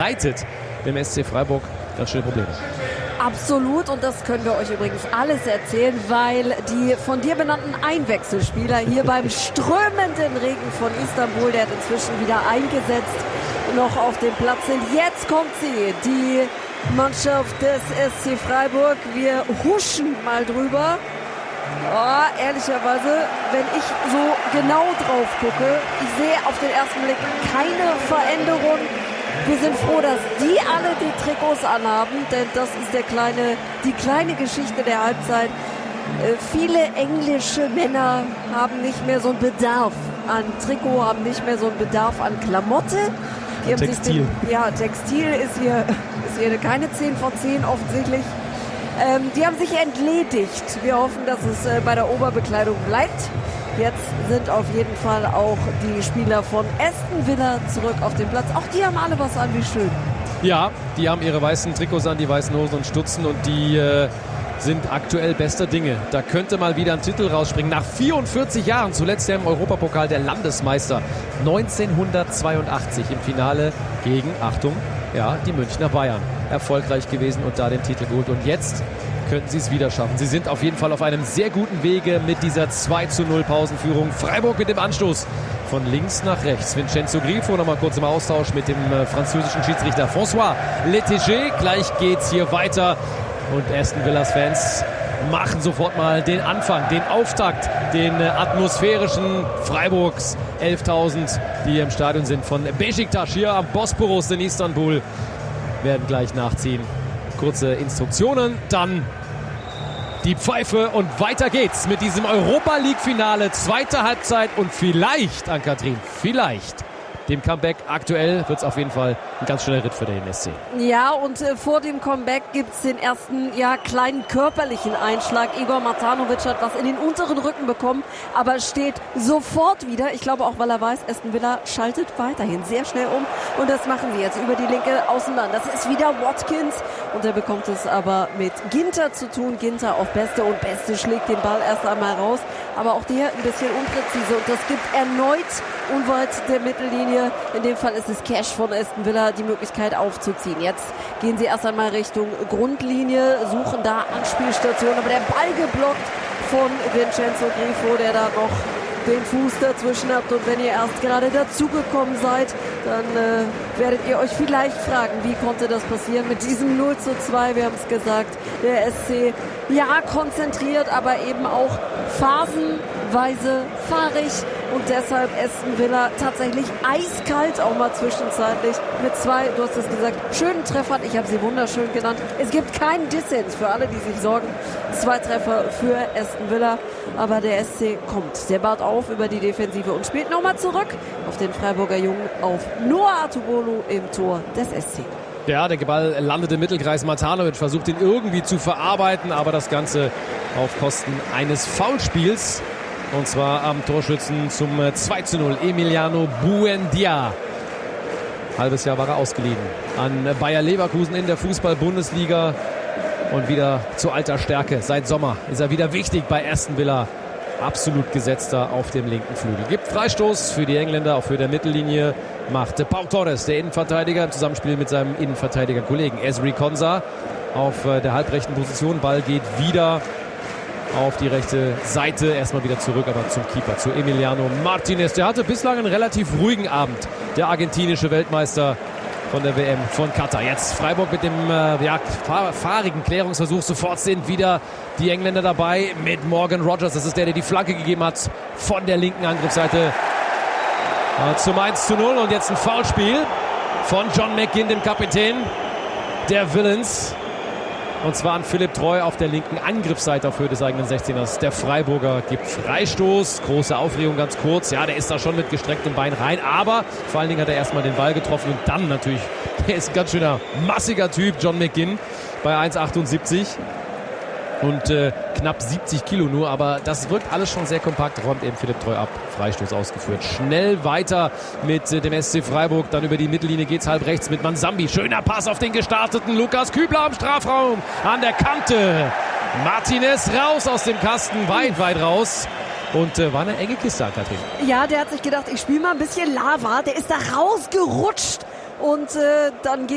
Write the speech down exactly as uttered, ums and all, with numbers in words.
bereitet dem S C Freiburg ganz schöne Probleme. Absolut, und das können wir euch übrigens alles erzählen, weil die von dir benannten Einwechselspieler hier beim strömenden Regen von Istanbul, der hat inzwischen wieder eingesetzt, noch auf dem Platz sind. Jetzt kommt sie, die Mannschaft des S C Freiburg. Wir huschen mal drüber. Oh, ehrlicherweise, wenn ich so genau drauf gucke, ich sehe auf den ersten Blick keine Veränderung. Wir sind froh, dass die alle die Trikots anhaben, denn das ist der kleine, die kleine Geschichte der Halbzeit. Äh, viele englische Männer haben nicht mehr so einen Bedarf an Trikot, haben nicht mehr so einen Bedarf an Klamotte. Die haben Textil. Sich den, ja, Textil ist hier, ist hier keine zehn von zehn offensichtlich. Ähm, die haben sich entledigt. Wir hoffen, dass es äh, bei der Oberbekleidung bleibt. Jetzt sind auf jeden Fall auch die Spieler von Aston Villa zurück auf dem Platz. Auch die haben alle was an, wie schön. Ja, die haben ihre weißen Trikots an, die weißen Hosen und Stutzen, und die äh, sind aktuell bester Dinge. Da könnte mal wieder ein Titel rausspringen. Nach vierundvierzig Jahren, zuletzt ja im Europapokal der Landesmeister neunzehnhundertzweiundachtzig im Finale gegen, Achtung, ja, die Münchner Bayern. Erfolgreich gewesen und da den Titel geholt. Und jetzt könnten sie es wieder schaffen. Sie sind auf jeden Fall auf einem sehr guten Wege mit dieser zwei zu null Pausenführung. Freiburg mit dem Anstoß von links nach rechts. Vincenzo Grifo nochmal kurz im Austausch mit dem äh, französischen Schiedsrichter François Letéger. Gleich geht's hier weiter und Aston Villas Fans machen sofort mal den Anfang, den Auftakt, den äh, atmosphärischen Freiburgs. elftausend, die hier im Stadion sind von Beşiktaş hier am Bosporus in Istanbul, werden gleich nachziehen. Kurze Instruktionen, dann die Pfeife und weiter geht's mit diesem Europa-League-Finale, zweite Halbzeit und vielleicht, Ann-Kathrin, vielleicht dem Comeback. Aktuell wird es auf jeden Fall ein ganz schöner Ritt für den S C. Ja, und äh, vor dem Comeback gibt es den ersten ja, kleinen körperlichen Einschlag. Igor Matanovic hat was in den unteren Rücken bekommen, aber steht sofort wieder. Ich glaube auch, weil er weiß, Aston Villa schaltet weiterhin sehr schnell um. Und das machen sie jetzt über die linke Außenbahn. Das ist wieder Watkins. Und er bekommt es aber mit Ginter zu tun. Ginter auf Beste, und Beste schlägt den Ball erst einmal raus. Aber auch der ein bisschen unpräzise. Und das gibt erneut unweit der Mittellinie, in dem Fall ist es Cash von Aston Villa, die Möglichkeit aufzuziehen. Jetzt gehen sie erst einmal Richtung Grundlinie, suchen da Anspielstationen, aber der Ball geblockt von Vincenzo Grifo, der da noch den Fuß dazwischen habt. Und wenn ihr erst gerade dazugekommen seid, dann äh, werdet ihr euch vielleicht fragen, wie konnte das passieren mit diesem null zu zwei. Wir haben es gesagt, der S C ja konzentriert, aber eben auch phasenweise fahrig. Und deshalb Aston Villa tatsächlich eiskalt auch mal zwischenzeitlich mit zwei, du hast es gesagt, schönen Treffern. Ich habe sie wunderschön genannt. Es gibt keinen Dissens für alle, die sich sorgen. Zwei Treffer für Aston Villa. Aber der S C kommt. Der baut auf über die Defensive und spielt nochmal zurück auf den Freiburger Jungen, auf Noah Atubolu im Tor des S C. Ja, der Ball landet im Mittelkreis. Matanovic versucht ihn irgendwie zu verarbeiten, aber das Ganze auf Kosten eines Foulspiels. Und zwar am Torschützen zum zwei zu null. Emiliano Buendia. Halbes Jahr war er ausgeliehen an Bayer Leverkusen in der Fußball-Bundesliga. Und wieder zu alter Stärke. Seit Sommer ist er wieder wichtig bei Aston Villa. Absolut gesetzter auf dem linken Flügel. Gibt Freistoß für die Engländer, auch für der Mittellinie. Macht Pau Torres, der Innenverteidiger, im Zusammenspiel mit seinem Innenverteidiger-Kollegen Ezri Konsa auf der halbrechten Position. Ball geht wieder auf die rechte Seite. Erstmal wieder zurück, aber zum Keeper, zu Emiliano Martinez. Der hatte bislang einen relativ ruhigen Abend. Der argentinische Weltmeister von der W M von Katar. Jetzt Freiburg mit dem äh, ja, fahrigen Klärungsversuch. Sofort sind wieder die Engländer dabei mit Morgan Rogers. Das ist der, der die Flanke gegeben hat von der linken Angriffsseite äh, zum eins zu null. Und jetzt ein Foulspiel von John McGinn, dem Kapitän der Villains. Und zwar an Philipp Treu auf der linken Angriffsseite auf Höhe des eigenen sechzehners. Der Freiburger gibt Freistoß. Große Aufregung, ganz kurz. Ja, der ist da schon mit gestrecktem Bein rein. Aber vor allen Dingen hat er erstmal den Ball getroffen. Und dann natürlich, der ist ein ganz schöner, massiger Typ, John McGinn, bei eins Komma achtundsiebzig. Und äh, knapp siebzig Kilo nur, aber das wirkt alles schon sehr kompakt, räumt eben Philipp Treu ab. Freistoß ausgeführt. Schnell weiter mit äh, dem S C Freiburg, dann über die Mittellinie geht's halb rechts mit Mansambi. Schöner Pass auf den gestarteten Lukas Kübler am Strafraum, an der Kante. Martinez raus aus dem Kasten, weit, weit raus. Und äh, war eine enge Kiste, Katrin. Ja, der hat sich gedacht, ich spiele mal ein bisschen Lava. Der ist da rausgerutscht und äh, dann ging